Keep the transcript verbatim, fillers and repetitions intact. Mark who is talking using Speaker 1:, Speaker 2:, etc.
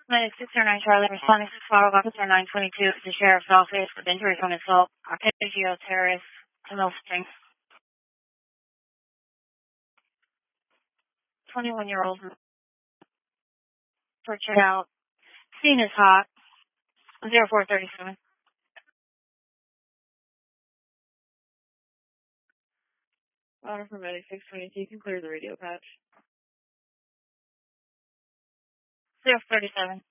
Speaker 1: Medic six oh nine Charlie responding to follow officer nine twenty-two to the sheriff's office with injuries on assault, arpeggio terrorist, Camille Springs. twenty-one-year-old for out. Scene is hot. zero four thirty-seven.
Speaker 2: Order for Medic six twenty-two, you can clear the radio patch.
Speaker 1: zero thirty-seven.